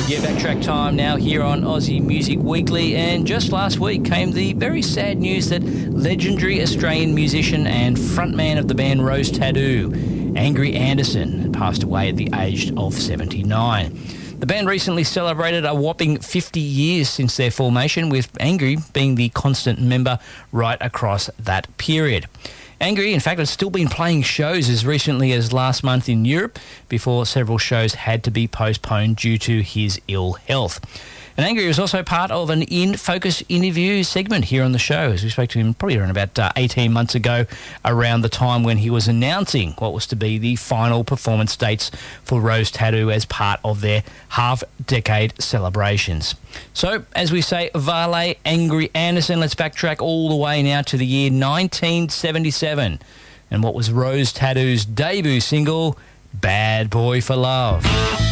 Yeah, backtrack time now here on Aussie Music Weekly, and just last week came the very sad news that legendary Australian musician and frontman of the band Rose Tattoo, Angry Anderson, had passed away at the age of 79. The band recently celebrated a whopping 50 years since their formation, with Angry being the constant member right across that period. Angry, in fact, has still been playing shows as recently as last month in Europe before several shows had to be postponed due to his ill health. And Angry was also part of an In Focus interview segment here on the show, as we spoke to him probably around about 18 months ago, around the time when he was announcing what was to be the final performance dates for Rose Tattoo as part of their half-decade celebrations. So, as we say, Vale Angry Anderson, let's backtrack all the way now to the year 1977 and what was Rose Tattoo's debut single, Bad Boy for Love.